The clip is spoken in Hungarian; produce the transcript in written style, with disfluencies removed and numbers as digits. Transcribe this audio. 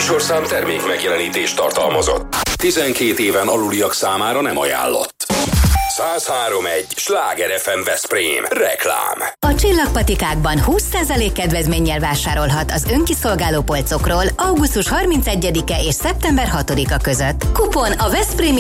műsorszám termék megjelenítést tartalmazott. 12 éven aluliak számára nem ajánlott. 103.1 Sláger FM Veszprém. Reklám. A Csillagpatikákban 20% kedvezménnyel vásárolhat az önkiszolgáló polcokról augusztus 31-e és szeptember 6-a között. Kupon a Veszprémi